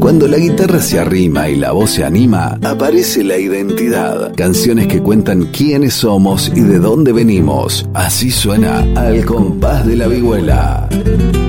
Cuando la guitarra se arrima y la voz se anima, aparece la identidad. Canciones que cuentan quiénes somos y de dónde venimos. Así suena Al compás de la vihuela.